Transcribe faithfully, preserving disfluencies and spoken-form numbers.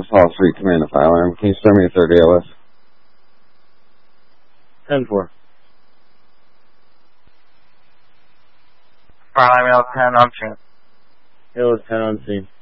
Hall Street, command the fire alarm. Can you start me a third A L S? ten four. Fire alarm ten on scene. A L S ten on scene.